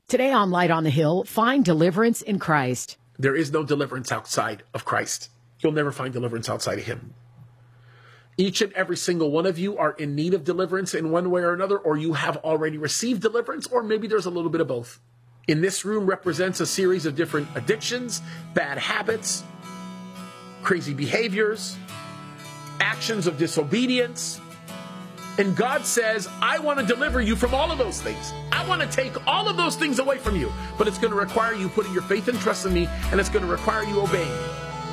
Today on Light on the Hill, find deliverance in Christ. There is no deliverance outside of Christ. You'll never find deliverance outside of him. Each and every single one of you are in need of deliverance in one way or another, or you have already received deliverance, or maybe there's a little bit of both. In this room represents a series of different addictions, bad habits, crazy behaviors, actions of disobedience. And God says, I want to deliver you from all of those things. I want to take all of those things away from you. But it's going to require you putting your faith and trust in me, and it's going to require you obeying me.